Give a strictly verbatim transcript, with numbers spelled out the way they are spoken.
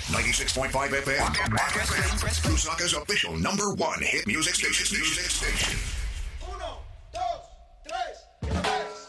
ninety-six point five F M. Lusaka's official number one hit music station. Music station.